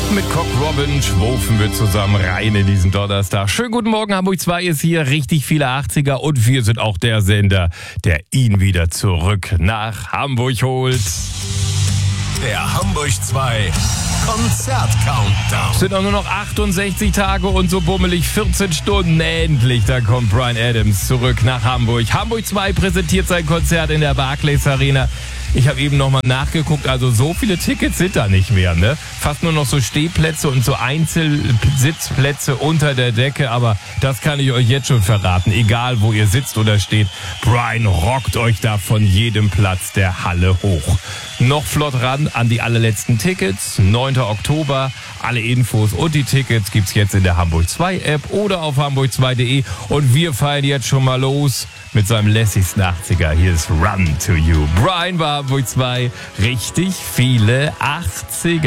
Mit Cock Robin schwufen wir zusammen rein in diesen Donnerstag. Schönen guten Morgen, Hamburg 2 ist hier, richtig viele 80er und wir sind auch der Sender, der ihn wieder zurück nach Hamburg holt. Der Hamburg 2 Konzert-Countdown. Es sind auch nur noch 68 Tage und so bummelig 14 Stunden. Endlich, da kommt Bryan Adams zurück nach Hamburg. Hamburg 2 präsentiert sein Konzert in der Barclays Arena. Ich habe eben nochmal nachgeguckt, also so viele Tickets sind da nicht mehr, ne? Fast nur noch so Stehplätze und so Einzelsitzplätze unter der Decke, aber das kann ich euch jetzt schon verraten. Egal, wo ihr sitzt oder steht, Bryan rockt euch da von jedem Platz der Halle hoch. Noch flott ran an die allerletzten Tickets, 9. Oktober. Alle Infos und die Tickets gibt's jetzt in der Hamburg 2 App oder auf hamburg2.de und wir feiern jetzt schon mal los mit seinem lässigsten 80er. Hier ist Run to You. Bryan war Hamburg 2, richtig viele 80er.